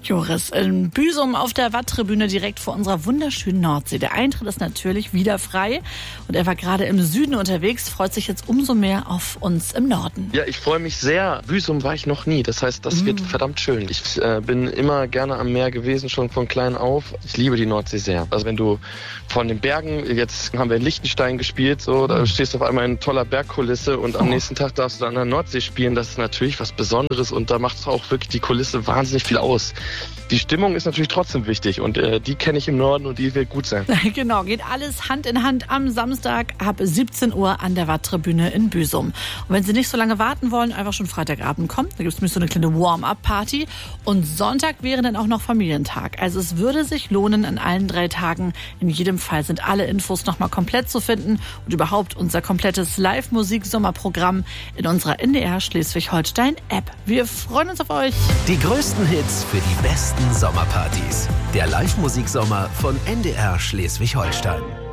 Joris, in Büsum auf der Watttribüne direkt vor unserer wunderschönen Nordsee. Der Eintritt ist natürlich wieder frei und er war gerade im Süden unterwegs, freut sich jetzt umso mehr auf uns im Norden. Ja, ich freue mich sehr. Büsum war ich noch nie, das heißt, das wird verdammt schön. Ich bin immer gerne am Meer gewesen, schon von klein auf. Ich liebe die Nordsee sehr. Also wenn du von den Bergen, jetzt haben wir in Liechtenstein gespielt, so, da stehst du auf einmal in toller Bergkulisse und am nächsten Tag darfst du dann an der Nordsee spielen. Das ist natürlich was Besonderes und da macht es auch wirklich die Kulisse wahnsinnig viel aus. Die Stimmung ist natürlich trotzdem wichtig und die kenne ich im Norden und die wird gut sein. Genau, geht alles Hand in Hand am Samstag ab 17 Uhr an der Watttribüne in Büsum. Und wenn Sie nicht so lange warten wollen, einfach schon Freitagabend kommen. Da gibt es nämlich so eine kleine Warm-up-Party. Und Sonntag wäre dann auch noch Familientag. Also es würde sich lohnen an allen 3 Tagen. In jedem Fall sind alle Infos nochmal komplett zu finden und überhaupt unser komplettes Live-Musik-Sommerprogramm in unserer NDR Schleswig-Holstein-App. Wir freuen uns auf euch. Die größten Hits für die besten Sommerpartys. Der Live-Musik-Sommer von NDR Schleswig-Holstein.